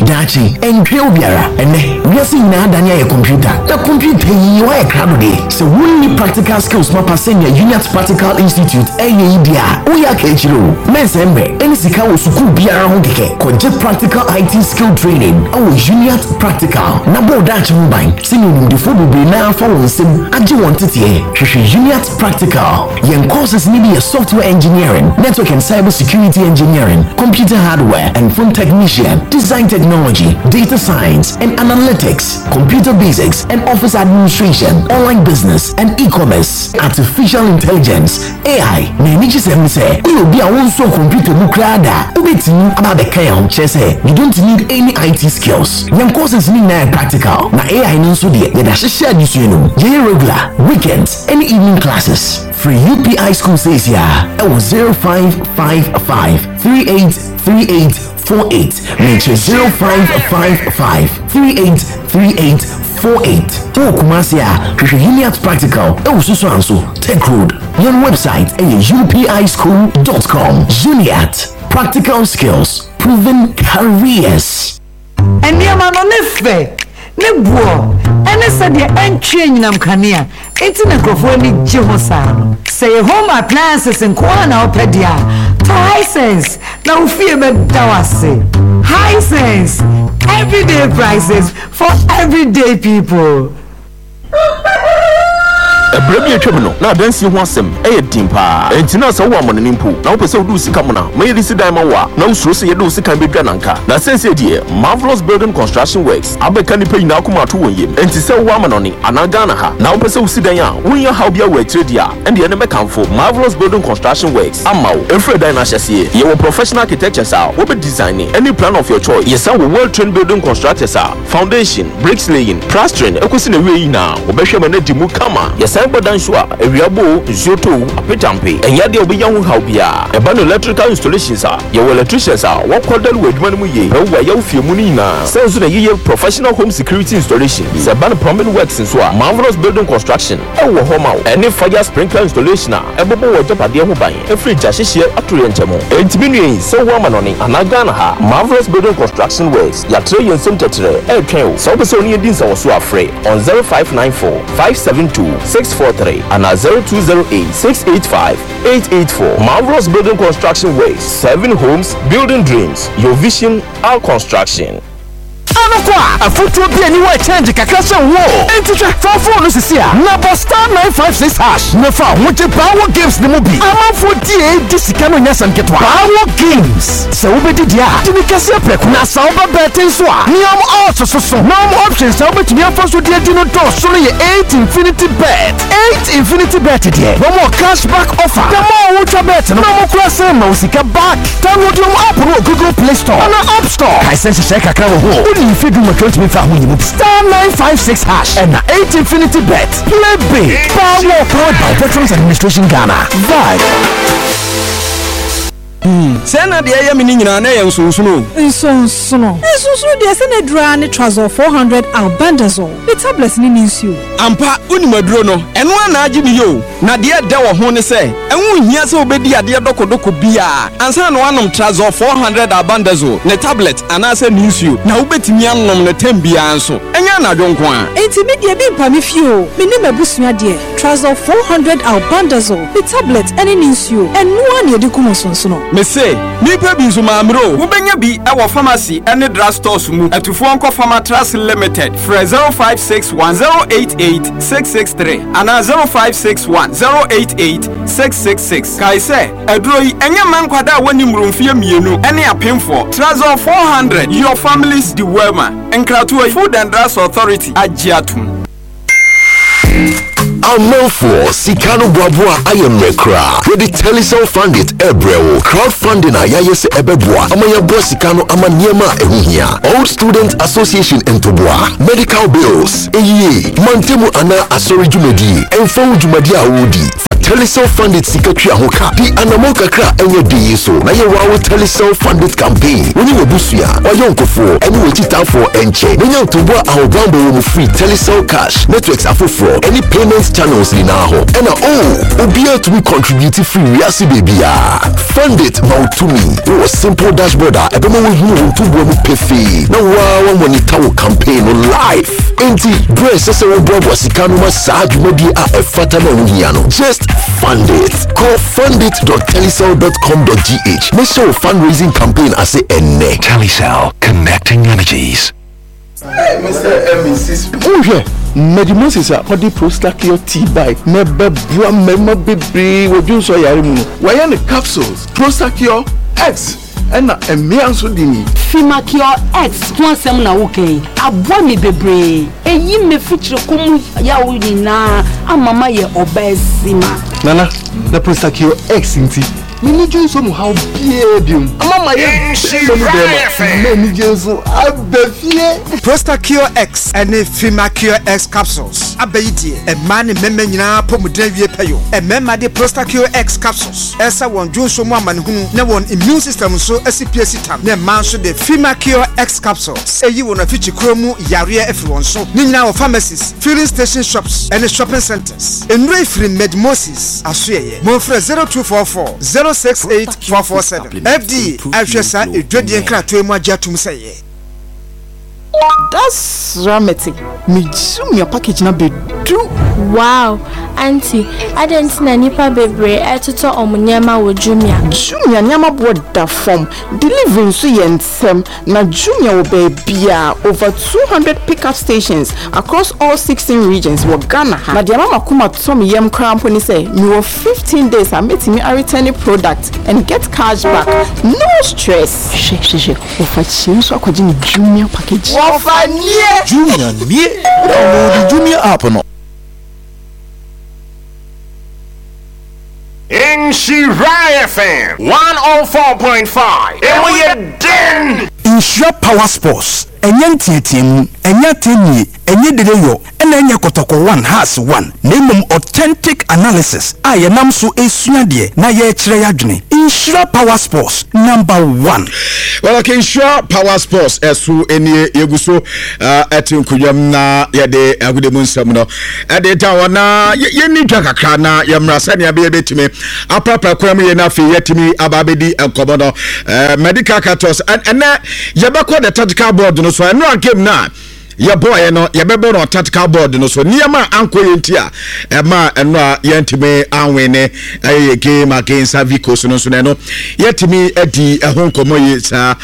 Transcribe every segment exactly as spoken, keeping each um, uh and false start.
dachi and drill biara and we are seeing na danya your computer the computer you are crowd day so we need practical skills ma passing your Uniat Practical Institute A E D A we are kechiro mesembe any sika wo school biara ho keke koje practical I T skill training our Uniat Practical na board dachi mobile singing the food be na for sim aje wanted here Uniat Practical yen courses need be a software engineering, network and cyber security engineering, computer hardware and phone technician, design technology, data science and analytics, computer basics and office administration, online business and e-commerce, artificial intelligence, A I. Neniji seven say, we will be a one so computer nukrada. Ubetin about the kayon say you don't need any I T skills. Young courses need na practical. Na A I no so die. Yada share this you know. Ye regular, weekends, and evening classes. Free U P I school says yeah. It was zero five five five three eight three eight four eight. Make sure zero five five five three eight three eight four eight. Oh, Kumasia, Uniat Practical. Oh, Susanso, Tech Road. Your website is U P I school dot com. Uniat Practical Skills, Proven Careers. And your man on the Nebuo, and I said the entry in Namkania, it's in a Grofoni Jimosan. Say home appliances in Kwana Opedia. Hisense, now fear me Dawase. Hisense, everyday prices for everyday people. A brave criminal, now dancing wasem, a timpa, and Tina Sawa Monimpo, now Peso do Sikamona, may this Diamawa, no Susi do Sikan be Gananka. Now since a dear, marvelous building construction works, Abekani pay Nakuma to him, and to sell Wamanoni, and Aganaha, now Peso Sidaya, we are how be away tradia, and the enemy come for marvelous building construction works. Amau, Alfred Dinashasi, your professional architectures are, will be designing any plan of your choice. Yes, our well trained building constructors are, foundation, bricks laying, plastering, Equusine away now, Obeshamane Dimukama, yes. Danswa, a Riabo, Zoto, a Petampe, and Yadi Obiyan Haubia, a band electrical installations are, your electricians are, what called with Manuye, no way of Fimunina, sells the year professional home security installation, is a band prominent works in Swa, marvelous building construction, our home out, any fire sprinkler installation, a bubble water padia hobby, a free Jashish at Trientamo, eight million, so Wamanoni, and Aganaha, marvelous building construction works, Yatre and Suntetre, El Keo, Sobasoni and Dinsa was so afraid on zero five nine four five seven two six four three and at zero two zero eight six eight five eight eight four. Marvelous building construction ways, seven homes, building dreams. Your vision, our construction. A football be anywhere change Kakasha war. Enter four four no sia. Number star nine five six hash. No fa what power games the movie. I'm for D A this can on some get power games. So we did ya. Did Kasia Pek na Sauba betting swa. Niam also so so. No options so but me first with the dino door. So eight infinity bet. eight infinity bet here. No more cashback offer. The more ultra bet. No more class no sika back. Download your app on Google Play Store. On App Store. I sense check account ho. If you do my country with star nine five six hash and eight infinity bet. Play big. Power powered by Veterans Administration Ghana. Vibe. Hmm. Sena de ya me nyina na ya nsonsono. Nsonsono. Nsonsono de se na dura ne Trazor four hundred albendazole. The tablet ni ninsuo. Ampa unimaduro no. Eno ana agi bi yo. Na de da wo ho ne se. Enwu hia se obedi ade dokodoko bia. Ansa na wanom Trazor four hundred albendazole. Ne tablet ana se ninsuo. Na ubetimi anom ne tambia anso. Enya na dwonko a. Enti me de bi mpa me fio. Me ne mabusua de. Trazor four hundred albendazole. The tablet ene ninsuo. Enu ana de kumo sonsono. Me say, nipa bi nzumamro, ubenya bi e wo pharmacy ene drugstores mu. Etufo nko Pharmatras Limited. Free zero five six one zero eight eight six six three and zero five six one zero eight eight six six six. Kai say, edro yi enye man kwada woni mrumfie mienu ene apemfo. Trazor four hundred, your family's the wema. Enkratu Food and Drugs Authority agiatum. Amanfo Sikano Brabua ayemrekra ready telecell fund it ebrewo crowdfunding ayayese ebeboa amaya bo Sikano amaniema ehuhia All Student Association entobua medical bills eyi mantemu ana asori jumedi enfo jumedi awudi Telecel Funded Secretary Ahoka. Pi anamoka kra enye di so. Na ye wawo Telecel Funded campaign. When you busuya, or yonko for, any way to for enche. When you to work our ground will free Telecel cash. Networks are for any payments channels in our home. And oh, Obia to be contributing free Yasi baby. Fund it to me. It was simple dashboard. I don't know who to go pay fee. Now wow when it our campaign on life. Enti brace as a bob was ikanuma saj media a fatana ungiano. Just fund it. Call fundit dot telecel dot com dot g h. Make sure fundraising campaign as a enne. Telecel, connecting energies. Hey, Mister M six. Oh yeah. Medimosis a odi Prostacure tea by mebe bua mema bebre wodun so yare mu. Why the capsules? Prostacure X. Ena emia so dini. Fimakio X twasem na wokai. Abwa mi bebre. Eyi me fitire komu ya wudi na amama ye obesima. Nana, the Prostacure X inti. Mini Jones mu how biedium. Amama ye shemo mu dem. Mini Jones abefie. Prostacure X and Fimakio X capsules. Abayiti e man meme nyina pomudra wie payo. E mema de Prostacure X capsules. Esa won Jones mu amanhunu na won immune system so asipie sitam. Na man so de Fimakio X capsules. Eyi won afichi kromu yare afi won so. Ni nyina wo pharmacies, filling station shops and shopping centers. Enre free Medimosis asoye. Mo fra zero two four four zero six eight four four seven. F D Afshesa edwedi enkrato mu ajatum seye. That's dramatic. Me zoom your package na be do. Wow, auntie, I didn't see nipa bebre etuto omunyama wo Jumia. Jumia nyama bo da form. Delivering so yensem na Jumia wo be bia over two hundred pickup stations across all sixteen regions wo Ghana. Na dia mama kuma to me yem cramp when say me wo fifteen days I met me a returning product and get cash back. No stress. She she she. Ofa chinso akodi ni Jumia package. Ofa nie. Jumia nie. Download the Jumia app no. Inshirai F M one oh four point five. And we are done. Insure Power Sports. Enye tietiem, enye teni, enye dedeyo, ena enye kotoko one has one. Name authentic analysis. Aye nam so esua de na ye kire yadwene. Insure Power Sports number one. Well, okay, Insure Power Sports esu eni yeguso uh, eti nkuyam na yede agude munsam no. Ede ta wona ye ni dwa kakra na yemra sane abe betime. Apapa kwam ye na fe yetimi ababedi enkomo no. Uh, medical cartos and and yebekọ the tactical board no so no game na ya boy no ya bebe no tactical board no so niama anko yentia e ma eno a yentime anwene e game against Avicos no so no yetimi edi ehon komo yesa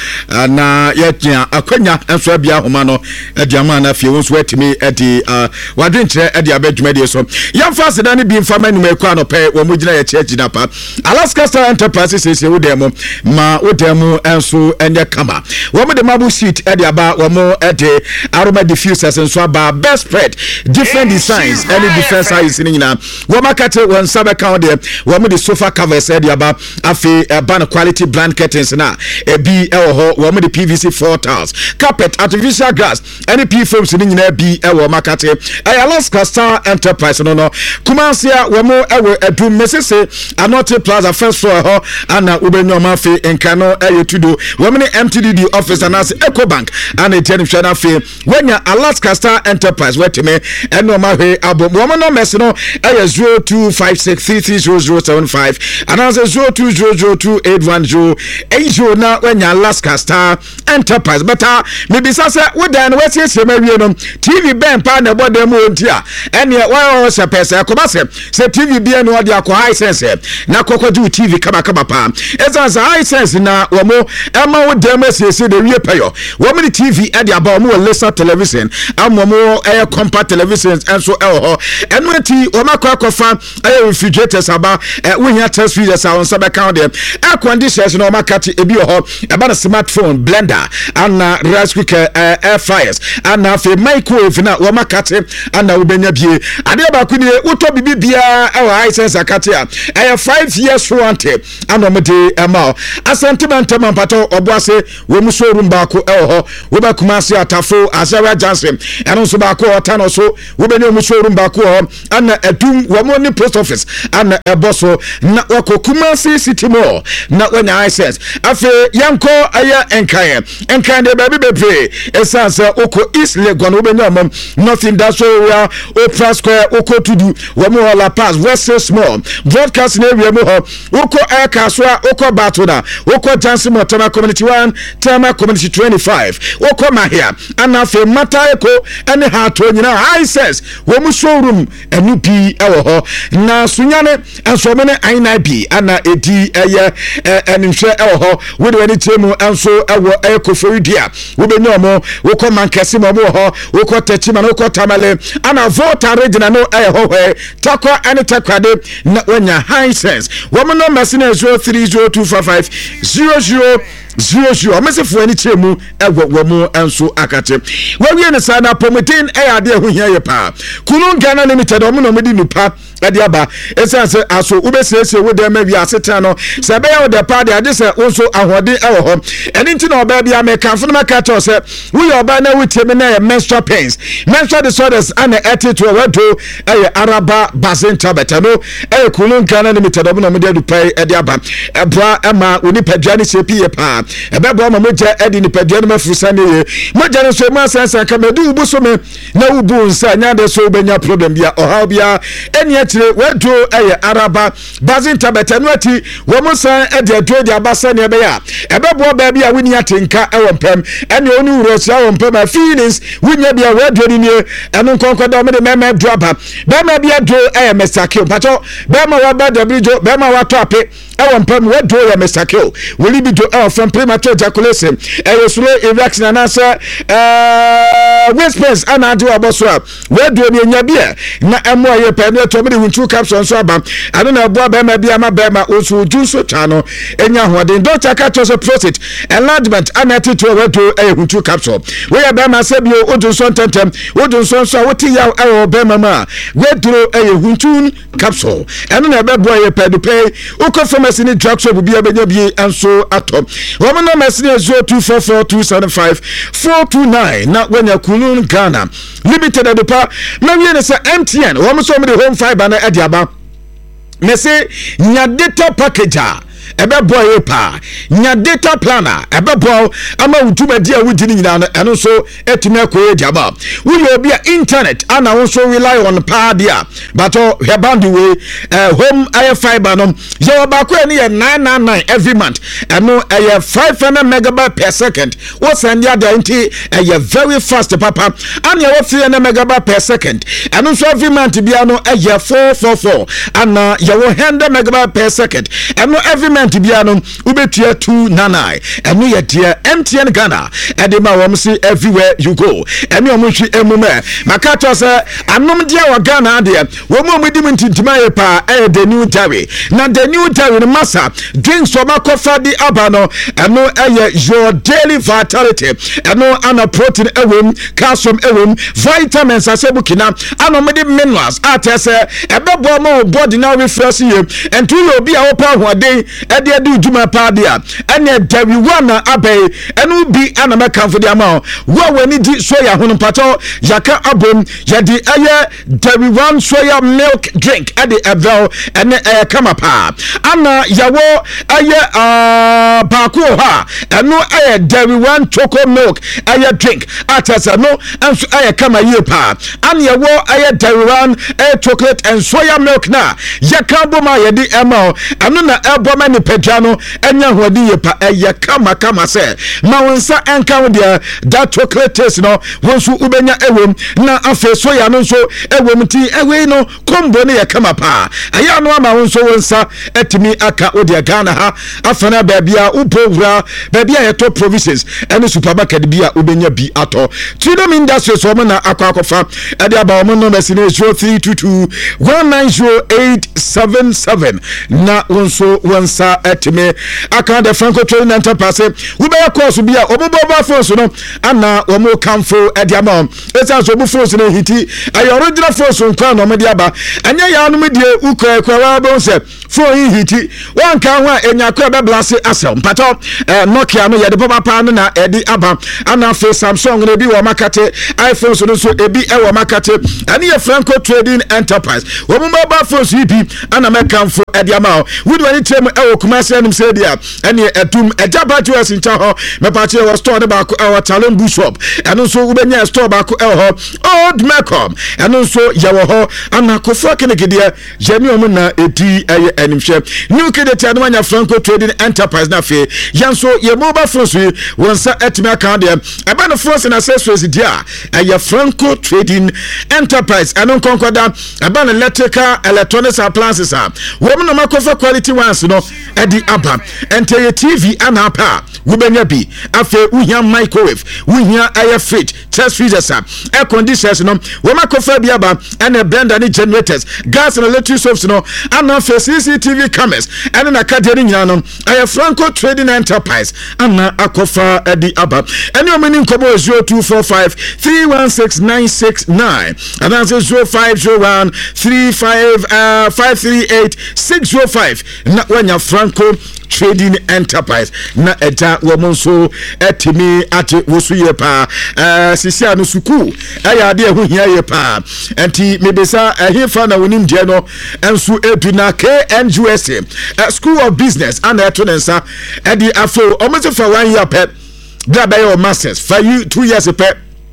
na yetia akwanya enso abia homa no edi ama na fie wonso yetimi edi wadwenkyere edi abadwumade so yamfa seda ne bi mfa manu ekwa no pe wo mugina ye church na pa Alaska Star Enterprises ese wo dem ma wo dem enso enye kama wo mo de mabu sheet edi aba wo mo edi aroma diffusers and so about best spread different designs any different sizes in na wo makate won sabe count there wo mo the sofa covers said about afi ban quality blanket curtains na e bi e wo wo mo the P V C floor tiles carpet artificial grass any P foams in na bi e wo makate e Alaska Star Enterprise no no kumansia wo mo e wo adum mesese Anote Plaza first floor ho ana ubenyo mafi enkano e yetudo wo mo M T D D office and as Ecobank and a ten shana fe when Alaska Star Enterprise wetime eno mahwe abom wo no mess no e zero two five six three three zero zero seven five and as zero two zero zero two eight one zero eight zero na when Alaska Star Enterprise beta maybe sase we dan we tie tie mawie no T V ben pa na bodem ontia ene wa se pese akobase se T V bi no de akọ high sense na kokoju T V kaba kaba pa ezan za high sense na wo mo ema wo dem asese de wie payo wo mo T V e de aba wo mo lesa television amomo air compact televisions and so eh enweti o makwa kofa air refrigerators aba we here test freezers on sabe count them air conditioners no makati ebi ho aba na smartphone blender and rice cooker air fryers and na fe microwave na wo makati and we benya bie ade ba ku ni uto bibi bia our license akati a air five years warranty and o mede ema asante bantama pato oboase we mu showroom ba ko eh ho we ba kumase atafo asere Nicola Johnson ɛno nso baako ɔta no so wobɛnya mu showroom baako hɔ ana adum wɔn ne post office ana ɛbɔ so na wɔkɔ Kumasi City Mall na wɔnya access afe yanko ɛyɛ enkan enkan de baabi bebree ɛsan sɛ okɔ East Legon wobɛnya mom North Industrial Area Opera Square okɔ Tudu wɔn wɔ La Paz West Small broadcast area mu hɔ okɔ Air Kaswa okɔ Batona okɔ Johnson Motama Community one Tama Community twenty-five okɔ Mahia ana afe Mataeko ɛne Hato nyina access wɔn showroom ɛnu bi ɛwɔ hɔ na sunyane nsɔmene aina bi ana edi ɛyɛ ɛnhwɛ ɛwɔ hɔ wode wani temu nso ɛwɔ ɛyɛ Koforidua wobɛnya ɔmo wokɔ Mankasi mo mo hɔ wokɔ Techima no wokɔ Tamale ana Volta Regional no ɛyɛ hɔ hɔ takwa ɛne takwade na wanya high sense wɔn no machine zero three zero two five five zero zero zero zero amesefo ani temu ɛwɔ wɔn nso akate wɔwie ne saa na promoting ɛyɛ ade ho hia yɛ pa Kulun Ghana Limited ɔmo na ɔmo di nipa ɛde aba ɛsan sɛ aso wobɛsiesie wo dɛm wi asetan no sɛ ɛbɛyɛ wo dɛ pa de ade sɛ wo nso ahoɔden ɛwɔ hɔ ɛne nti na ɔbaa bi amekanfo no maka kyɛw sɛ woyɛ ɔbaa na wotie me na yɛ menstrual pains menstrual disorders ana ɛte to wɔdo ɛyɛ Araba Basin tablet no ɛyɛ Kulun Ghana Limited ɔmo na ɔmo de adupa ɛde aba ɛboa ɛma wo nipadua ne hyɛ pie paa ɛbɛboa ma mogya ɛde nipadua no mafurusa ne yɛ mogya no so ma sansan ka mɛde wo bu so me na wo bu nsa nya de so wobɛnya problem bia ɔhaw bia ɛne tire wedo ɛyɛ Araba Basin tablet no ati wo mo san ɛde ado de abasa ne ɛbɛya ɛbɛboa ba bia woni atenka ɛwɔ mpam ɛne oni wurosia wɔ mpam a feelings wonya bia wedo ni nie ɛno nkonkoda mo de mema do aba bema bia do ɛyɛ mesakio pacho bema wa ba wjo bema wa tope ɛwɔ mpam wedo yɛ mesakio woli bi do ɛwɔ from premature ejaculation ɛyɛ slow erection na sɛ ɛɛ whispers ana ade oboso a wedo ni nya bia na ɛmo yɛ pɛ ne to me wunchu capsule so aba ade na ɛboa bema bia ma bema osu ju so twa no enya hoden do chaka to so prostate enlargement ana tito wedo ɛyɛ wunchu capsule we yɛ bema sɛ bio odun so tentem odun so so woti ya ɛwɔ bema ma wedo ɛyɛ wunchu capsule ɛno na ɛbɛboa yɛ pɛ do pɛ ukɔ pharmacy ni drug shop bia benya bi anso atɔ wo mo no mesine zero two four four two seven five four two nine na wenya Kulun Ghana Limited adepa na wie ne sɛ M T N wo mo so mo de home fiber na ɛde aba me se nya data package a ebe boy pa nya data planner ebe boy ama wutuma dia wudi ni nyina eno so etime akoye diaba wo ye obi a internet ana wo so rely on pa dia but he bound way uh, home air fiber no ye ba ko ni ye nine nine nine every month eno aye five hundred megabyte per second wo send ya da nti aye very fast papa ana wo three hundred megabyte per second eno so every month bia no aye four four four ana ye wo one hundred megabyte per second eno every month biano ubetia two ninety-nine enu ye dia M T N Ghana edema wom see everywhere you go enu omunhwi emume makato se anom dia wa Ghana de wom omudi mintintima ye pa e the new Terry na the new Terry massa drinks so makofa di abano enu eye your daily vitality enu ana protein ewem calcium ewem vitamins asebukina anomde minerals atese ebebo mo body na refresh ye entu ye obi a wopa hoden ede ade ujuma pa dia ene dawi wana abai enu bi ana makamfo dia ma wo wani di soya hono pato yaka abom yadi aye dawi one soya milk drink ade evel ene e kama pa ana yawo aye uh, baako ha enu aye dawi one choco milk aye drink atasa no enso aye kama ye pa ana yawo aye dawi one aye chocolate and soya milk na yaka boma yadi ema anu na eboma ni pejano enya hodi yepa eye kama kama se ma wonsa enka wo dia that chocolate taste no wonsu ubenya ewom na afa soya no so ewom ti ewe no kombo ne ye kama pa aya no ama wonso wonsa etimi aka odia Ghana ha afana babia upowura babia ye top provinces ene supermarket bia ubenya bi ato Trinum industry so mo na akwa akofa ade aba mo no mesine zero three two two one nine zero eight seven seven na wonso wonsa bua etime aka the Franco Trading Enterprise we be course bia obobo phones no ana wo mo kamfo ediama esa so bu phones na hiti ayo original phones nko na omedi aba anya ya no medie ukọ ekwa ba se phone hiti wan kan ho enya kwa be blase asel mpato Nokia no ye de papa pa no na edi aba ana fe Samsung no bi wo makate iPhone so no so ebi e wo makate ani ye Franco Trading Enterprise wo mo ba phones bi ana me kamfo ediama we do any time e wo commercial nim say dia ani etum ejaba to us in ho me pa che wo store ba ko our talent bush shop eno so wo benya store ba ko e ho old Macom eno so ye wo ho ana ko fo kenegede je mi o na edi eye animhwe new kede tia no anya Franco Trading Enterprise na fe yanso ye mobile phones we wonsa etime account dem eba no phones and accessories dia eye Franco Trading Enterprise eno konkoda eba no electrical electronics appliances a wo no makofa quality ones no edi aba ente ye T V ana pa wo benya bi afe uhia microwave uhia air fridge chest freezers air conditioners no wo makofa bi aba ene blender ni generators gas and electric stoves no ana fe C C T V cameras ene na kadere nyina no aye Franco Trading Enterprise ana akofa edi aba ene omini nkobo zero two four five three one six nine six nine and that's zero five zero one three five five three eight six zero five na wanya Franco Trading Enterprise na eta wo monso etimi ate wosuye pa eh sisia no suku aya de ho hia ye pa enti mebesa ehefa na wonim die no enso edu na K N U S A School of Business and etonensa edi afo omoze for one year pep da be your masters for you two years pep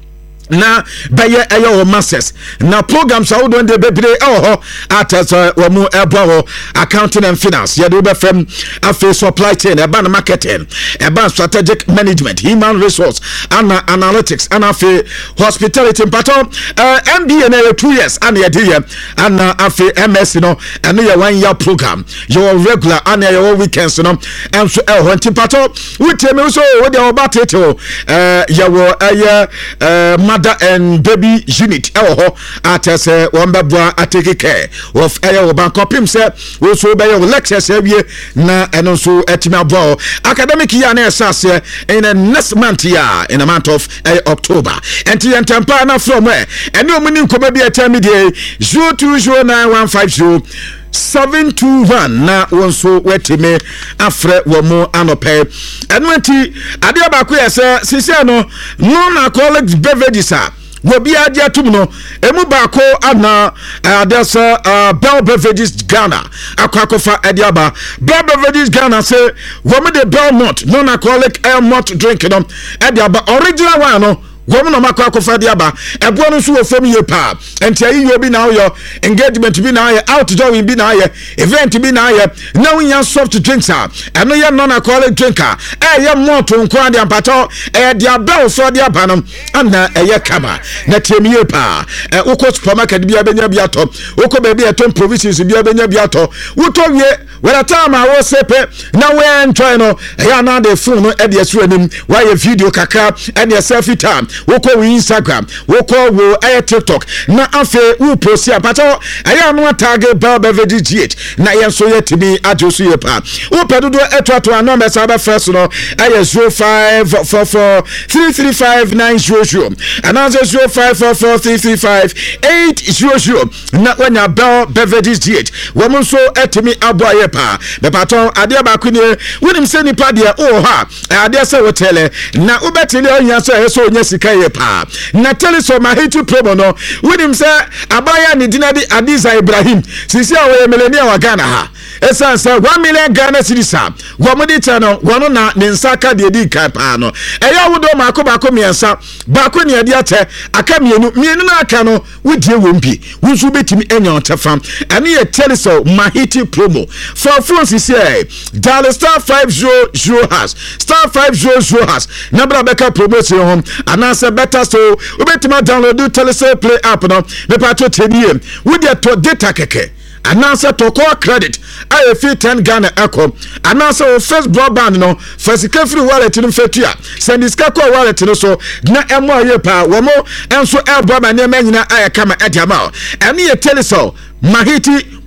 na baye ayo masters na programs how don dey bebre oh atas wo mu ebo ho accounting and finance ye do be fam afi supply chain eba na marketing eba strategic management human resource and analytics and afi hospitality pattern uh, M B A na two years and ye dey and afi M S no and ye one year program your regular and your weekends no and so eh ho pattern we tell me so we dey about it uh ye wo aye uh mother and baby unit ewo ho atese wombabua atake care of eyo bankopim se wo so be your lectures awie na eno so etima bo academic year na esase in the next month year in the month of uh, October enti entempa na from where ene omuni nkoba bi atamidie zero two zero nine one five zero seven two one na wonso wetime afre wo mo anope enu enti ade ba ko yese sisi no no na college beverages a wo bi ade atum no emu ba ko ana adesa Bell Beverages Ghana akwakofa ade aba Bell Beverages Ghana say wo me de Bell Malt no na college air malt drink no ade aba original one no woman no makwa kofa dia ba ebo no so wo fam ye pa enti ayi yo bi na yo engagement bi na ye outdoor bi na ye event bi na ye na wunya soft drinks a eno ye non alcoholic drinker e ye moto nko ade ampato e dia bell so dia ba no ana e ye kama na tiemi ye pa e uko supermarket bi abenya bi ato uko be bi eton provisions bi abenya bi ato wuto wie wera time a wo sepe na we enjoy no ya na de phone no e de asu anim wa ye video kaka e de selfie time woko wo Instagram woko wo aye TikTok na afi wo post ya pato aye no tag Bell Beverages G H na ye so ye tibi ajosu ye pa wo pedodo etwato ano me sa ba first no aye zero five four four three three five nine zero zero and also zero five four four three three five eight zero zero na wanya Bell Beverages G H wo mo so etimi abo aye pa me pato ade ba ku ni wonim se nipa de o ha ade se wo tele na wo betele onya so e so onya sika ye pa na tele so ma hitu promo no wonim se abaya ni dinadi Adiza Ibrahim sisi a we millennia wa Ghana ha esan se one million Ghana cedis a wo modi chano wono na ne nsaka de di kan pa no eya wodo mako bako miensa bako ne ade ate aka mienu mienu na aka no wodie wompi wonsu betimi enya otefam ane ye tele so ma hitu promo for phone sisi e dial star five zero zero hash star five zero zero hash na bra beka promotion home ana se better so ubetima download do Telesale Play app no me pa to tenie we dey to data keke anansa to call credit I fit ten Ghana echo anansa o first broadband no first free wallet no fetua send this call wallet no so na emo aye pa wo mo enso e broadband na nyina aye kama ediama ene ye Telesale Mahiti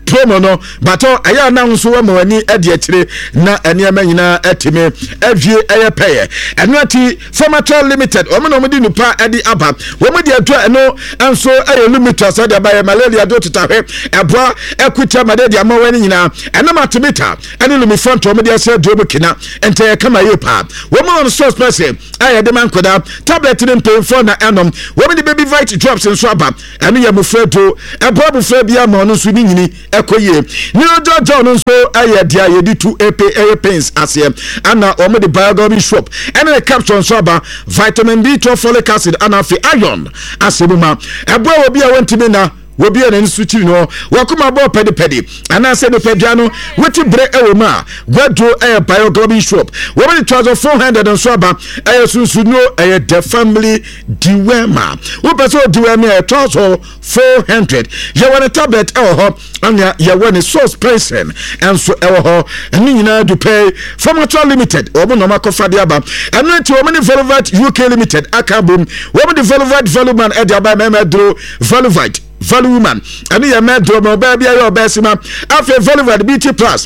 promo no but aya na nso wa mawani e de akire na enema nyina etime avie eye peye eno ati Pharmatrol Limited o me no mudi nupa e de aba wo me de ato eno enso eye limiter so de ba malaria do tetahwe eboa ekwita made de amawani nyina eno matimita ene lumi front o me de ase do kina ente kama yepa wo me on source person eye de man koda tablet ni mpem for na enom wo me de baby vite drops nso aba eno ye mufredo eboa bufre bia ma no so ni nyini ekoye ni ojojo no so eye dia ye di two A P A pens ase ana o me de biography shop ene the caption so aba vitamin B twelve folic acid ana fi iron asebuma eboa obi a wantimi na wobi ene nsuchi no wakoma bo pedi pedi ana se no pedua no weti bre ewo ma gwadro e biography shop wo be charge four hundred and so aba e sunsu no e the family diwema wo person diwema e charge four hundred ye won tablet e ho anya ye won source person enso e ho eni nyina do pay Pharmatrol Limited wo no makofa de aba eno ti wo many Velvet U K Limited akabum wo be Velvet Voluman e de aba memedro Velvet Value woman and you met drama baby your best man after Velvet Beauty Plus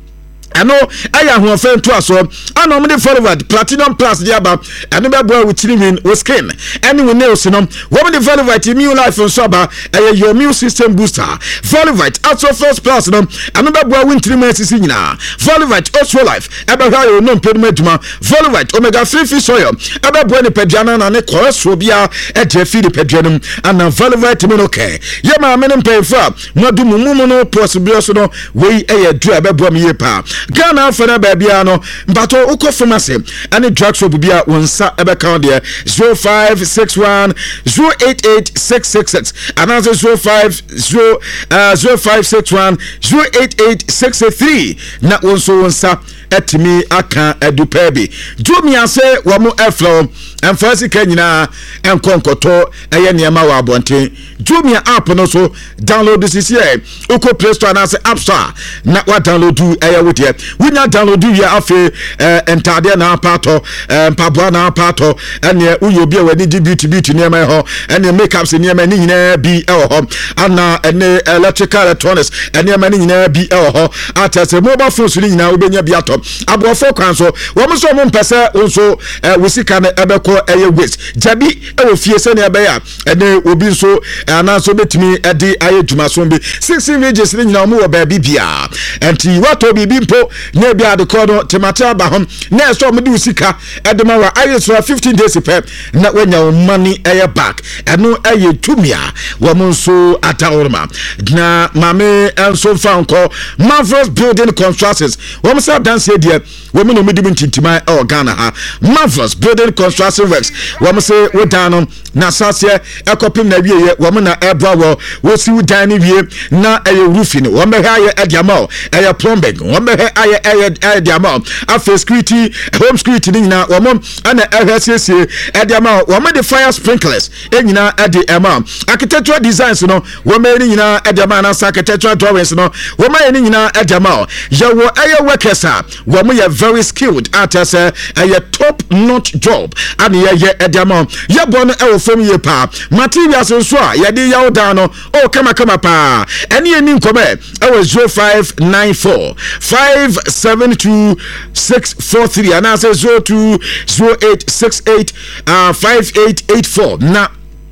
ano aya ho fan to aso ano me Velvet Platinum Plus dia ba eno be boy with win with skin any we nails no wo me Velvet Immune Life and soba aya your immune system booster Velvet also first plus no eno be boy win three months nyina Velvet also life e be ha yo no mpedum aduma Velvet omega three fish oil e be boy ne pediana na ne cholesterol bia e je fi de pedianum ana Velvet me no ke ye ma me no mpefa mo du mumu no possible so no we e du e be boy me ye pa Ghana fana babia no mbato uko pharmacy any drugs will be wonsa ebe count there zero five six one zero eight eight six six six and answer zero five zero uh zero five six one zero eight eight six three na wonso wonsa etimi aka edupebi jumi ase wo mo eflo emfasi kanyina enkonkoto eye niema wa abonten jumi app no so download this here uko Play Store na se App Store na wa download eye wotie wunya download ya afi entade na pato mpabwa na pato ene uyo bia wani di beauty beauty niema ho ene makeups niema ni nyina bi e ho ana ene electrical electronics niema ni nyina bi e ho atase mobile phones ni nyina obenya bi ato abofo kwan so wo mo so mo mpese wonso wosika na ebeko eye waste jabi e wo fie se na ebe ya ene obi so ana so betimi edi aye dwuma so bi sixteen villages ni nyina mo wo ba bibia enti wato bibi mpo na bia de kodo temata ba hom na so mo di wosika edema wa aye so fifteen days pe na wanya wo money eye back eno eye tumia wo mo so atawrma na mame enso fanko Marvelous Building Constructions wo mo sa dance dia wo mo no medi ntintima e Ghana ha Marvelous Building Construction Works wo mo se wo dan na sase ekopim na wieye wo mo na ebra wo wo si wo dan ni wie na eye roofing wo me ha ye ediama eye plumbing wo me ha ye eye ediama afa security home security ni nyina wo mo ana ehasiesie ediama wo me the fire sprinklers e nyina edi ema architectural designs no wo me ni nyina ediama na architectural drawings no wo me ni nyina ediama ye wo eye workers a wo mo ye very skilled at as a top notch job and ye ye ediama ye bon e wo fam ye pa materials so a ye de yawo dan no o kama kama pa ene eni nkome e wo zero five nine four five seven two six four three and answer zero two zero eight six eight uh five eight eight four na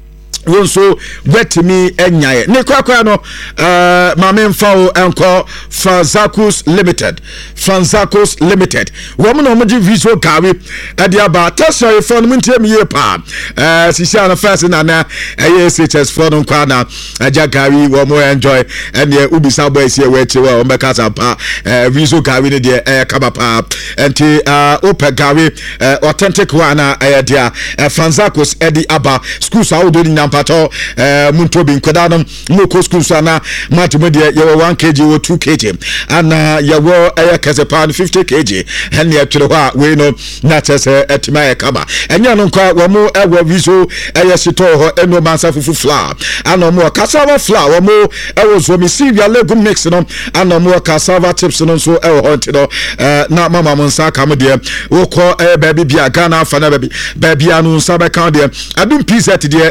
wonso wetimi enyae ne kwakwa no uh mame mfao enko Franzacos Limited Franzacos Limited wo mo no mo visual gawe ade aba tasha phone mo ntiem ye pa uh sisia na first na na eh S H S phone kwa na aja gawe wo mo enjoy ene ubisa boys here we chewa o meka pa visual gawe ne de eh kaba pa enti uh opa gawe authentic one na eh dia Franzacos edi aba schools awodo ni pato eh muntobi nkodanom moko school sana matemodie ye one kilogram wo two kilograms ana ye wo eh kasepan fifty kilograms ene atwere ho a we no na tese etima e kaba enya no kwa wo mo e wo viso eh sito ho eno mansa fufu flour ana mo cassava flour wo mo e wo zo mi sivia legume mix no ana mo cassava chips no so e wo ntino eh na mama mo nsa kam de wo ko eh baby bia Ghana fa na baby baby anu nsa be kan de adum pizza de ebi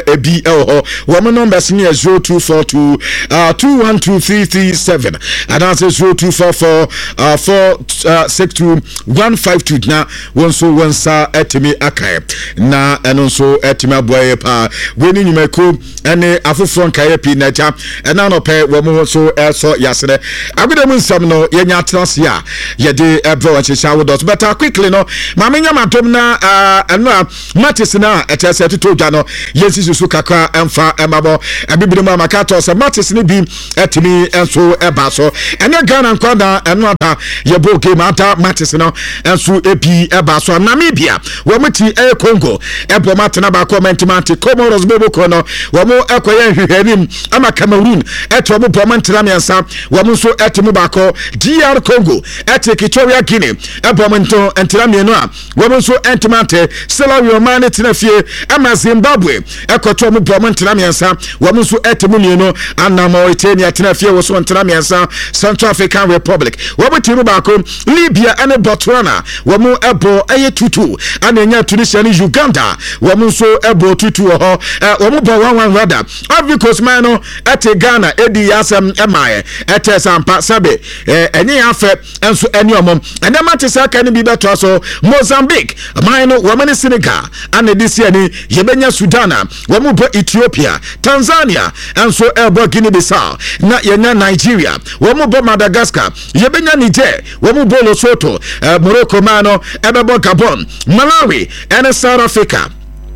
ɛwɔ hɔ wɔn numbers ne yɛ zero two four two two one two three three seven anaasɛ zero two four four four six two one five two na wɔn nso wɔn nsa ɛtumi akae na ɛno nso ɛtumi aboa yɛ paa wɔn ni nnwumakuo ɛne afoforɔ nkaeɛ pii na ɛgya ɛna nɔpɛ wɔn nso ɛsɔ yasere agodo mu nsɛm no yɛnya atenase a yɛde ɛbrɛ wɔn hyehyɛ awodoɔ so bɛta quickly no maame nyamadom na ɛno a matis na ɛkyɛ sɛ ɛtotɔ dwa no yɛnsi susu kakra ɛmfa ɛmabɔ ɛbibiri mu amakato sɛ matis ne bi ɛtumi ɛnso ɛba so ɛne Ghana nkwa na ɛno ata yɛbɔ game ata matis no ɛnso ebi ɛba so Namibia wɔn ti ɛyɛ Congo ɛbɔ matena baako mɛntimante Comoros bɛbɔ no wɔn ɛkɔyɛ nhwehwɛnim ama Cameroon ɛtɔ wɔn bɔ mɛntena mmiɛnsa wɔn nso ɛtumi baako D R Congo ɛte Equatorial Guinea ɛbɔ mɛnto ɛntena mmienu a wɔn nso ɛntimante Sierra Leone ne tena fie ama Zimbabwe ɛkɔtɔ wɔn bɔ mɛntena mmiɛnsa wɔn nso ɛtumi mmienu ana Mauritania tena fie wɔn nso ɛntena mmiɛnsa Central African Republic wɔn ti mu baako Libya ɛne Botswana wɔn ɛbɔ ɛyɛ tutu ana enya Tunisia ne Uganda wɔn nso ɛbɔ tutu wɔ hɔ ɛ wɔn bɔ one one rada Ivory Coast man no ɛte Ghana edi yasɛm ɛmaayɛ ɛtɛ sampa sabe ɛ ɛnyɛ afɛ ɛnso ɛne ɔmo ɛnɛ mate sɛ aka ne bi bɛtɔ so Mozambique man no wɔn ne Senegal ana de si ani yɛbɛnya Sudan wɔn bɔ Ethiopia Tanzania ɛnso ɛbɔ Guinea Bissau na yɛnya Nigeria wɔn bɔ Madagascar yɛbɛnya Niger wɔn bɔ Lesotho ɛ Morocco man no ɛbɛbɔ Gabon Malawi ɛne South Africa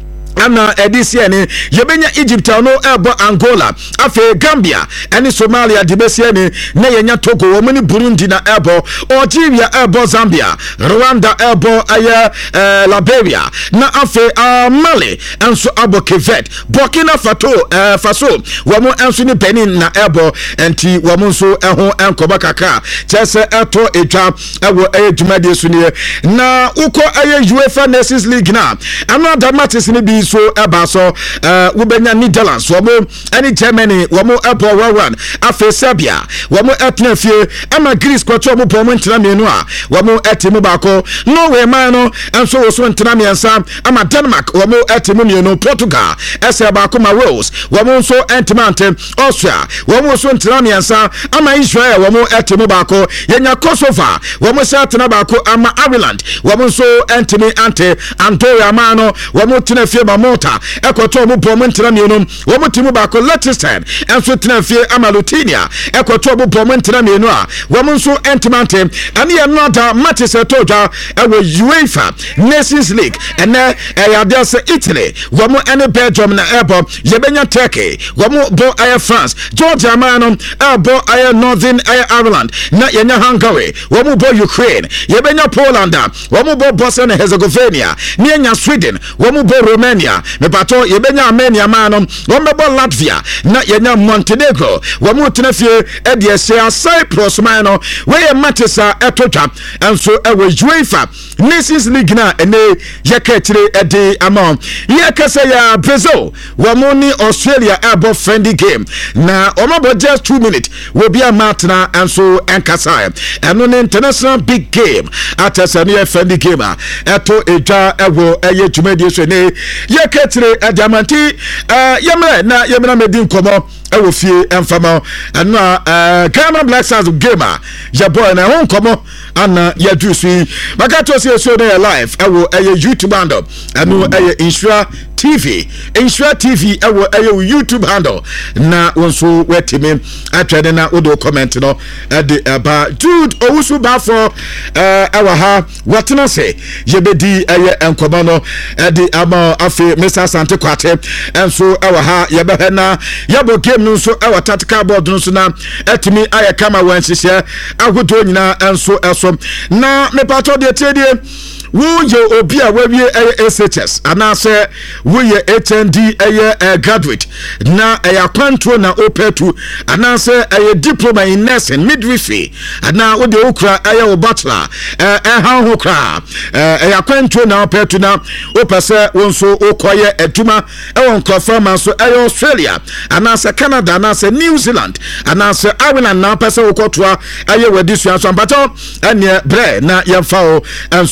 ana edisia ni yebenya Egypt no ebo Angola afe Gambia ene Somalia dibesia ni na yenya Togo wo mani Burundi na ebo Algeria ebo Zambia Rwanda ebo aya eh, Liberia na afe uh, Mali enso abo Kevet Burkina Faso uh, Faso wo mo enso ni Benin na ebo enti wo mo nso eho enkoba kakra chese eto etwa ewo edwumade su ne na uko aya UEFA Nations League na another matches ni bi so eba so uh, wubenya Netherlands womo any Germany womo epo one one afa Serbia womo etna fie ama Greece kwacho mo pomo ntena mienu a womo etimu bako Norway man no enso wo so ntena miensa ama Denmark womo etimu mienu Portugal ese bako ma Wales womo so entimante Austria womo so ntena miensa ama Israel womo etimu bako yenya Kosovo womo se atena bako ama Ireland womo so entimi ante Andorra man no womo tena fie ma Malta ekoto mo bɔ mo ntena mienu wo mo timu ba ko Liechtenstein enso tena fie ama Lithuania ekoto mo bɔ mo ntena mienu a wo mo nso entimante ane ye nota matches etoja ewo UEFA Nations League ene eyade se Italy wo mo ene Belgium na ebo yebenya Turkey wo mo bo aye France Georgia man no ebo aye Northern aye Ireland na yenya Hungary wo mo bo Ukraine yebenya Poland wo mo bo Bosnia and Herzegovina ni yenya Sweden wo mo bo Romania me pato yebenya Armenia manom wombebo Latvia na yenya Montenegro womu tenafie ediesia Cyprus mano weye matesa etotwa enso ewe UEFA Nations League na ene yeketire ede amon yekese ya Brazil womu ni Australia ebo friendly game na omobo just two minutes will be a matna enso enkasa eno ne international big game atesani friendly game eto eja ewo eye tumedi so ne yeketire adiamanti eh yemre na yemra medin komo ewo fie emfama eno eh Ghana Black Stars gamer ya boy na hon komo ana ya juice makato se so na live ewo eye YouTube handle eno eye Insura T V Insura T V ewo eye YouTube handle na wonso wetime atwede na odo comment no ade aba Jude owusu ba for eh ewa ha watena se yebedi eye enkomo no ade ama afi Mister Sante Kwate enso ewa ha yebehwe na yebo game no so ewa tactical board no so na etimi aye kama wansihye agodo nyina enso eso na mepato de tiedie wo ye obi a wawie S H S anase wo ye H N D eye graduate na eye kwanto na opetu anase eye diploma in nursing midwifery ana wo de okra eye wo bachelor eh ha ho kra eye kwanto na opetu na opese wonso okoye aduma e won krofa man so eye Australia anase Canada anase New Zealand anase Ireland na opese okotoa eye wadisua so ambato ene bre na yemfa o enso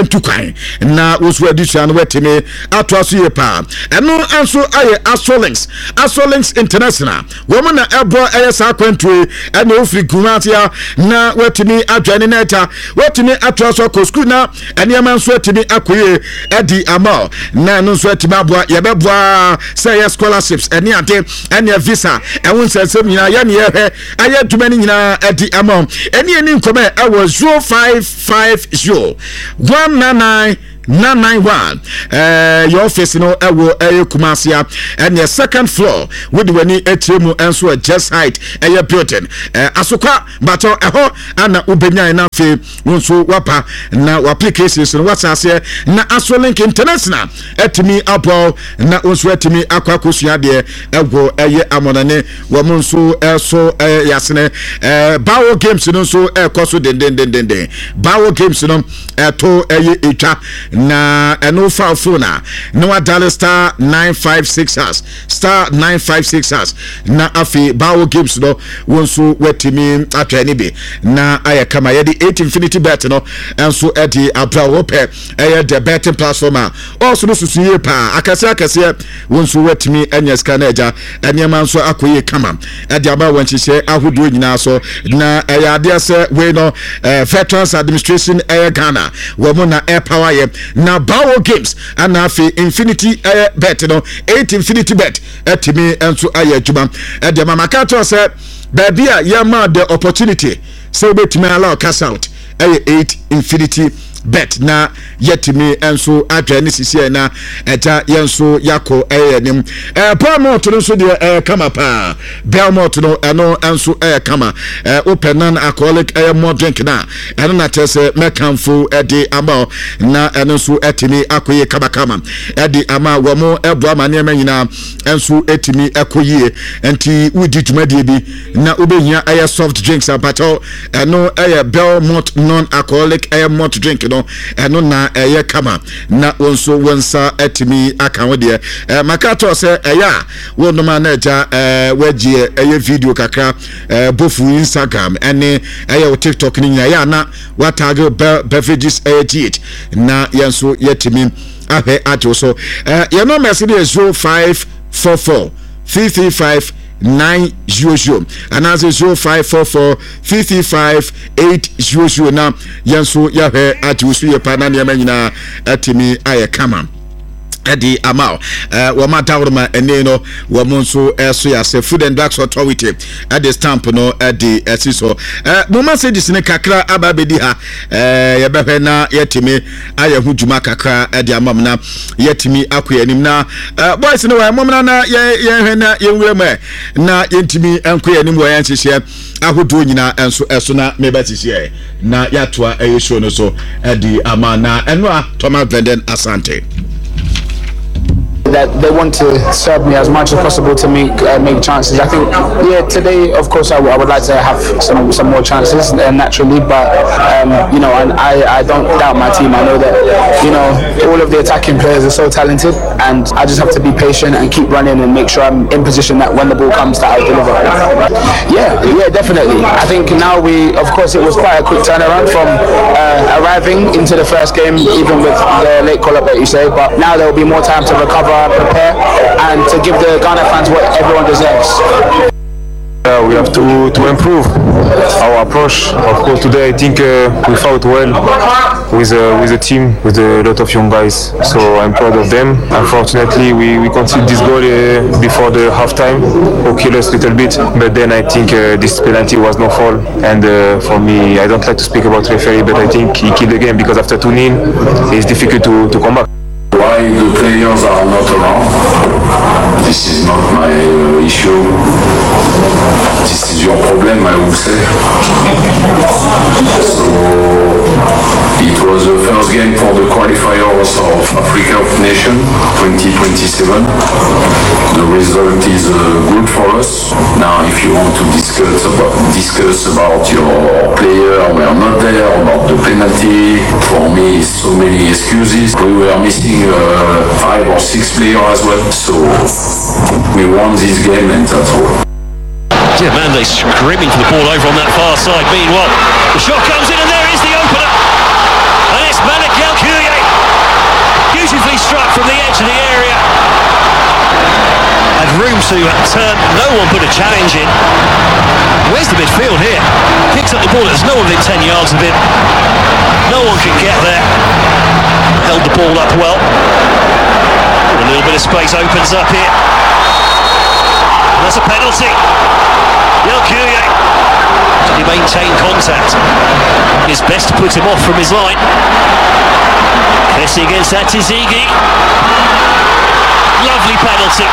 entu kwan na wosu adisua no wetime ato aso ye pa eno anso aye Astrolinks Astrolinks International woman na ebo aye sa kwantue ena ofri kumatia na wetime adwane na eta wetime ato aso ko school na eniam anso wetime akoye edi ama na no so wetime aboa ye beboa say scholarships eni ade eni visa enwon sensem nyina ye ne ye hwe aye dumani nyina edi ama eni eni nkome e was zero five five zero one nine nine nine nine one uh your office no ewo eye Kumasia and your second floor with wani etiemu enso just height eye building uh asokwa bato eho ana ubenya na fe wonso wapa na applications no wasase na Astrolink International etimi abo na wonso etimi akwa kosua de ewo eye amonane womonso eso yasene uh Bawo Games no so ekoso den den den den Bawo Games no eto eye etwa na eno fa phone na wa dial star nine five six hash star nine five six hash na afi Bawo Games no wonso wetimi atwa ni bi na aya kama ye di eight infinity bet no enso e di abra wo pe e the betting platform also no susu ye pa akase akase wonso wetimi anya ska na eja eniam anso akoye kama e di aba wanchihye ahodo nyina so na e ya de se we no Veterans Administration e Ghana wo mo na air power ye na Bawo Games and afi infinity uh, bet no eight infinity bet etimi enso aye adwuma e de mama ka to say baby a yama the opportunity so betimi allow cash out aye eight infinity bet na yetimi enso atwa ni sisi na eta yenso yako eh nim eh Belmont no so de eh kama pa Belmont no eno enso eh kama eh open non alcoholic eh more drink na eno na tese mekanfo eh de ama na eno so etimi akoye kama kama eh de ama wo mo ebo ama ne manyina enso etimi akoye enti wudi dwumade bi na obehia eh soft drinks apato eno eh Belmont non alcoholic eh malt drink no eno na eye kama na wonso wonsa etimi aka wo de eh makato se eya wonoma na eja eh wagie eye video kakra eh bofu Instagram ene eye TikTok ni nya ya na watag beverages eighty-eight na yenso yetimi ahe ato so eh ye no message zero five four four three three five nine zero zero and as zero five four four three three five eight zero zero na yanso yahwe ati usu ye pa na ne manyina atimi aye kama edi amao eh wo mata worma ene no wo monso eso ya se Food and Drugs Authority at the stamp no edi esiso eh mo messages ne kakra ababedi ha eh ye behwe na yetimi aye huduma kakra edi amam na yetimi akoyanim na eh boys no wa momna na ye ye hwe na ye nwura ma na yentimi ankoyanim wo yanhyehyɛ ahodo nyina enso eso na mebatihye na yatoa aye show no so edi ama na eno a Thomas Blenden Asante that they want to serve me as much as possible to make uh, make chances. I think, yeah, today, of course, I, w- I would like to have some some more chances uh, naturally, but um, you know, and I, I don't doubt my team. I know that, you know, all of the attacking players are so talented, and I just have to be patient and keep running and make sure I'm in position that when the ball comes, that I deliver. Yeah, yeah, definitely. I think now we, of course, it was quite a quick turnaround from uh, arriving into the first game, even with the late call-up that you say, but now there will be more time to recover, prepare, and to give the Ghana fans what everyone deserves. Uh, we have to to improve our approach. Of course, today I think uh, we fought well with uh, with the team, with a lot of young guys. So I'm proud of them. Unfortunately, we we conceded this goal uh, before the halftime, who killed us a little bit. But then I think uh, this penalty was no foul. And uh, for me, I don't like to speak about referee, but I think he killed the game because after two nil, it's difficult to to come back. Why the players are not around? This is not my uh, issue. This is your problem, I would say. So it was the first game for the qualifiers of Africa of Nations twenty twenty-seven. The result is uh, good for us. Now, if you want to discuss about discuss about your player, we are not there, about the penalty. For me, so many excuses. We were missing uh, five or six players as well. So we won this game, and that's all. Diamande screaming for the ball over on that far side. Meanwhile, the shot comes in, and there is the opener. And it's Malik Yalkui Beautifully struck from the edge of the area. Had room to turn, no one put a challenge in. Where's the midfield here? Picks up the ball, there's no one within ten yards of him. No one can get there. Held the ball up well. A little bit of space opens up here. And that's a penalty. Yelkuye. Did he maintain contact? It's best to put him off from his line. Kessie against Atizigi. Lovely penalty.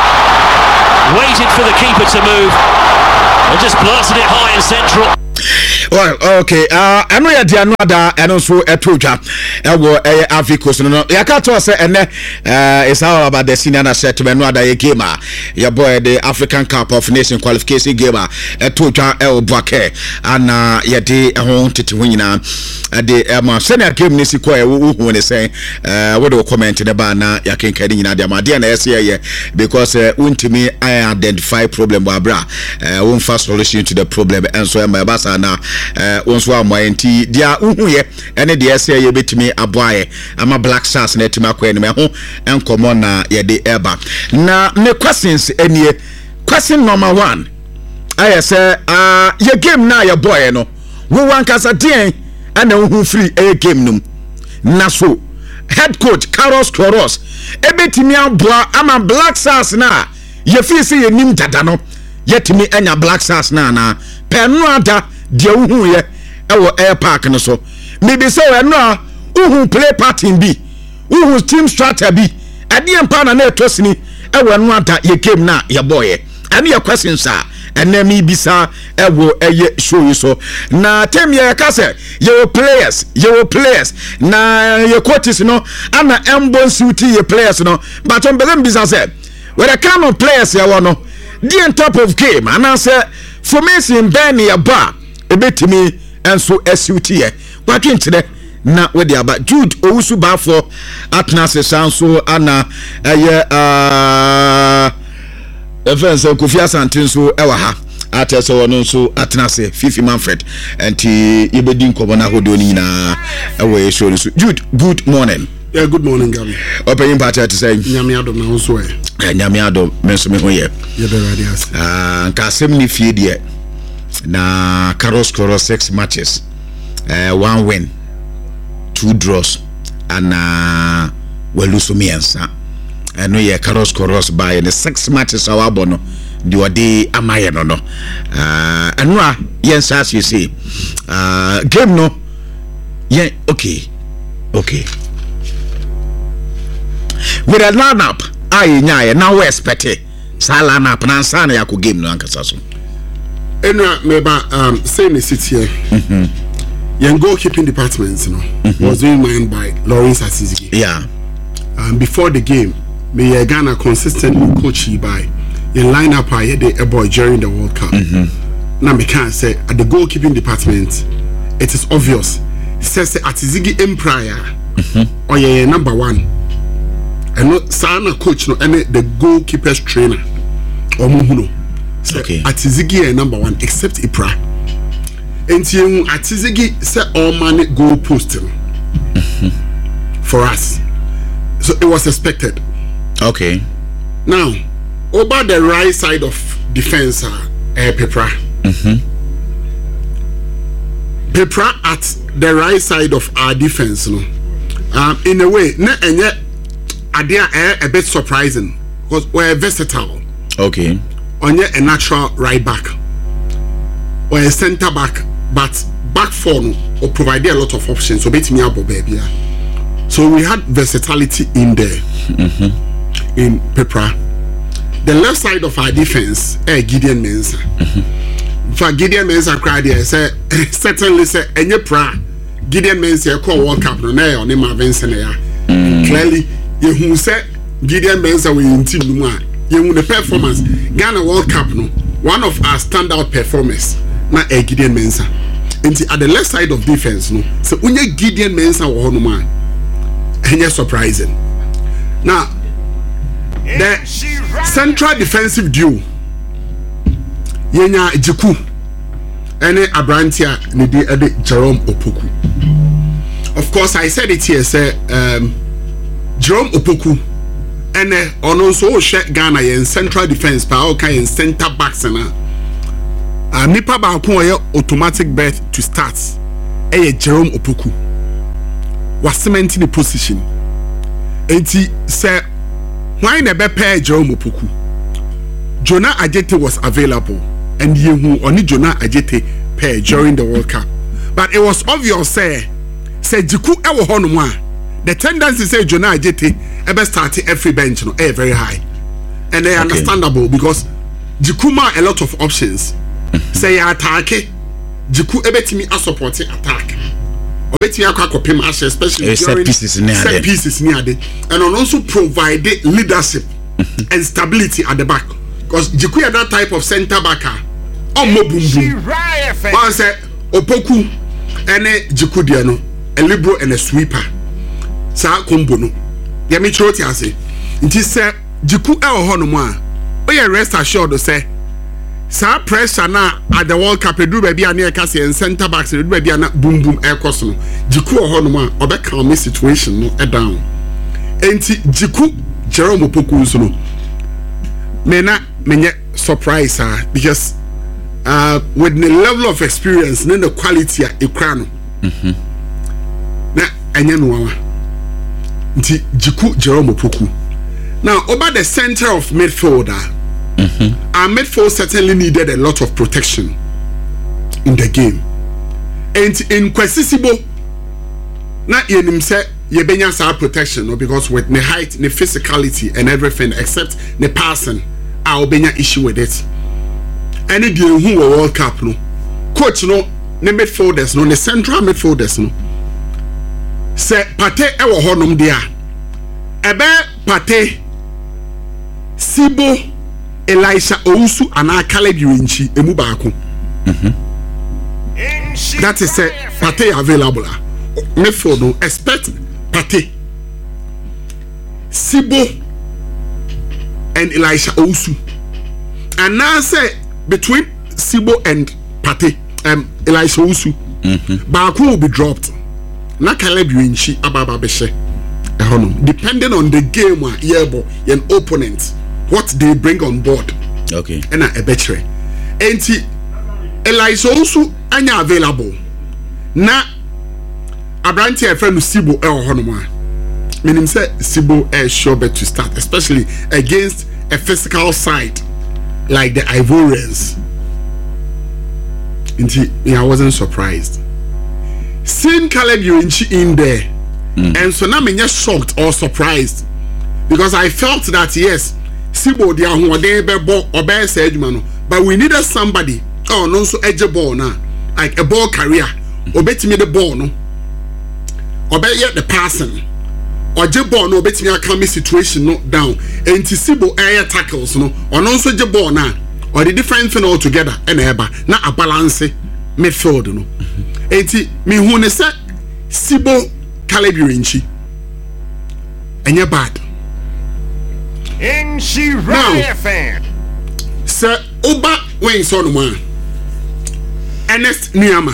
Waited for the keeper to move and just blasted it high and central. Well, okay. Uh, I know you're the another, and also a tutor. I will a Africa. So no, you can't say and uh, it's all about the senior set to another gamer. Your boy, the African Cup of Nations qualification gamer, a tutor El Bake, and uh, yeah, they wanted to win. Uh, the um, senior game Nisi Koya, who when they say, uh, what do comment in the banner? You can carry in the Madiana S A because uh, to me, I identify problem, Barbara. Uh, one first solution to the problem, and so my basa now. Uh, once one more enti dia uhu ye ene dia say ye betimi aboaye ama Black Stars na etima kwa enime ho enkomo na ye de eba na me questions enie question number one I say uh ye game na ye boy no wo wan kasa den ana uhu free e game num na so head coach Carlos Queiroz e betimi aboa ama Black Stars na ye fi say ye nim dada no yetimi enya Black Stars na na penu ada dia uhu ye ewo air park no so maybe so we no uhu play part in bi uhu team strategy bi ade empa na na etosini ewo no ata ye game na ye boy ani your questions are ene mi bisa ewo eye show you so na tem ye ka se ye players ye players na ye coaches no ana embon suit ye players no but on bezem bisa se we the kind of players ye no the on top of game and I say formation ben ye ba ebetimi enso S U T e watwe ntire na we dey aba Jude Owusu ba for Atnas Sanso ana eye ah events Kofi Asante so ewa ha atese wono nso Atnas Fifi Manfred enti yebedi nkobo na hodo ni na ewe show so Jude, good morning. Yeah, good morning, Gabby. Open party to say Nyame adom na nso e. Nyame adom menso me ho ye. Ye be ready as. Ah nka asem ni fie de na Carlos Queiroz six matches, uh, one win, two draws, and uh, we lose to miensa. I know yeah, Carlos Queiroz by the six matches our bono, the day amaya no no. Uh, and no, yes, as you say, uh, game no, yeah, okay, okay. With a lineup, I nya now we expect it. Sa lineup na sana ya ku game no ankasa so. Enra meba um saying the city here. Mhm. Your goalkeeping department, you know, mm-hmm. was doing mine by Lawrence Asizigi. Yeah. Um before the game, me Ghana consistently coached by your lineup I had a boy during the World Cup. Mhm. Now me can say at the goalkeeping department, it is obvious. Says Asizigi Empire. Mhm. Or yeah, number one. And no sana coach no any the goalkeepers trainer. Or muhuno. Okay. Atizigi is number one except Ipra. And you Atizigi say all money goal posting for us. So it was expected. Okay. Now, over the right side of defense, uh, Pepra. Mm-hmm. Pepra at the right side of our defense, no. Um, in a way, na enye idea a bit surprising because we're versatile. Okay. On a natural right back or a center back, but back four no, or provide a lot of options. So bet me about baby. So we had versatility in there. Mm-hmm. In Pepra. The left side of our defense, eh, Gideon Mensah. Mm-hmm. For Gideon Mensah cried there, say certainly say any pra Gideon Mensah call World Cup no na on him Vincent ya. Clearly, you who say Gideon Mensah we in team no you the performance Ghana World Cup no one of our standout performers na a Gideon Mensah. And at the left side of defense no so when you Gideon Mensah wo no man and surprising. Now the central defensive duo yenya Jiku ene Abrantia ne di Jerome Opoku. Of course I said it here say um Jerome Opoku ene ono nso o hwe Ghana yen central defense pa o kan yen center backs na a nipa ba ko ye automatic berth to start eye Jerome Opoku was cementing the position enti say why na be pair Jerome Opoku Jonah Ajete was available and yehu oni Jonah Ajete pair during the World Cup, but it was obvious say say Jiku e wo hono mu a the tendency say Jonah Ajete ebe start every bench no eh very high, and they okay. understandable because Jiku ma a lot of options. Say attack Jiku ebe timi a support attack obetimi akwa kopem ashe especially during pieces in set pieces near there, and also provide leadership and stability at the back because Jiku is that type of center backer on mo boom boom one say Opoku ene Jiku dia no a liberal and a sweeper sa combo no ya me choti ase nti say Jiku e ho no mo a o ye rest assured say sa pressure na at the World Cup edu ba bia na e kase en center backs edu ba bia na boom boom e koso no Jiku ho no ma obe calm situation no e down enti Jiku Jerome Opoku so no me na menye surprise ah because uh with the level of experience and the quality e kra no mhm na enye no wa nti Jiku Jerome Opoku now over the center of midfielder. Mm-hmm. Our midfield certainly needed a lot of protection in the game. And in Kwesisibo, not in say ye benya sa protection, no, because with the height, the physicality and everything except the passing, I'll benya issue with it. Any deal who were World Cup, no coach, no, the midfielders, no, the central midfielders, no. Say Pate ewo honum dia. Ebe Pate Sibo Elisha Ousu ana Caleb Yuinchi emu baako. Mhm. That is a Pate available. Midfield no expect Pate, Sibo and Elisha Ousu. And now say between Sibo and Pate um Elisha Ousu, mhm, baako will be dropped. Na Caleb Yuinchi ababa beshe. Ehono depending on the game wa yebo an opponent. What they bring on board. Okay. And a betre. Enti Elisha also anya available. Na Abranti a friend Sibo el honoma. Meaning say Sibo is sure bet to start, especially against a physical side like the Ivorians. Enti I wasn't surprised. Seeing Caleb Yuinchi in there, mm. and so now I'm just shocked or surprised because I felt that yes. Sibo dia ho de be bo obe say adwuma no but we needed somebody oh no so edge ball na like a ball carrier obetimi the ball no obe yet the passing oje ball no obetimi aka situation no down enti Sibo air tackles no ono so je ball na or the different thing all together and eba na a balance midfield no enti me hu ne say Sibo Caleb Yuinchi enye bad. In she right fan. Sir Oba when son one. Ernest Niama.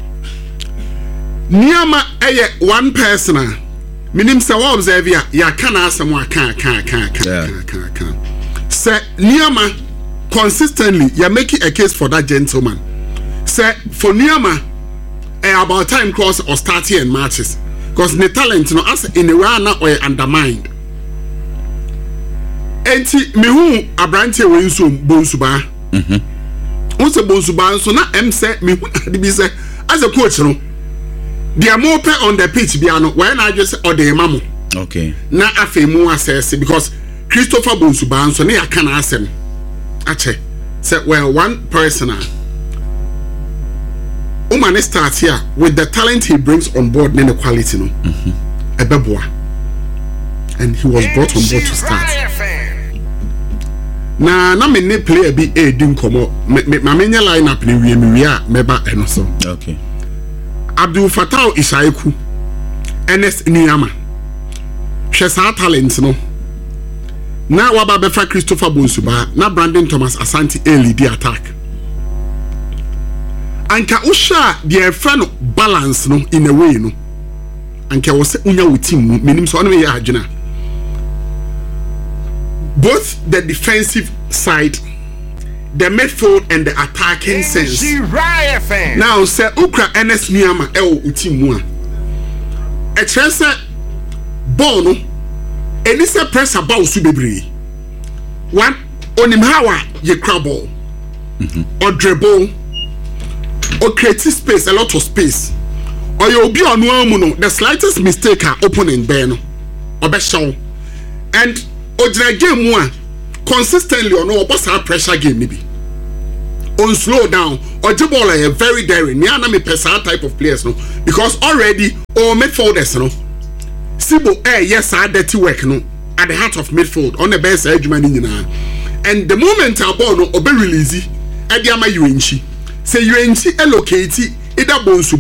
Niama eye one person. Minim se wa observe ya ya kana asem wa kan kan kan kan kan kan. Sir Niama consistently you make a case for that gentleman. Sir for Niama eh, about time cross or starting and matches because the talent no as in the run or undermined. Enti mehu Abranti we nso Bonsuba. Mhm. Once Bonsuba so na em say mehu ade bi say as a coach no. They are more pay on the pitch bia no when I just or the mamu. Okay. Na afi mu assess because Christopher Bonsuba so na yaka na asem. Ache. Say well one person Oman start here with the talent he brings on board and the quality no. Mhm. Ebeboa. And he was brought on board to start. Na na me ne player bi e di nkomo me ma me nya line up ne wie me wie a meba eno so. Okay. Abdul Fatah Isaiku Ernest Niyama. Hwe sa talent no. Na waba be fa Christopher Bonsuba na Brandon Thomas Asante e lead attack. Anka usha the friend balance no in a way no. Anka wo se unya wo team menim so no me ya adwena. both the defensive side, the midfield and the attacking sense. Now say Ukra N S Niama el utimua. A chance ball no any say press about subebri. One on him how ye crabble or dribble or create space, a lot of space. Or you'll be on one mono, the slightest mistake are opening Ben or Beshon. And Ojina game one consistently or no boss our pressure game maybe. On slow down or Jibola a very daring, Niana me pesa type of players no because already or midfielders no. Sibo eh yes I dirty work no at the heart of midfield on the best edge man in and the moment our ball no obe release e dey ama you enchi say you enchi allocate either bonsu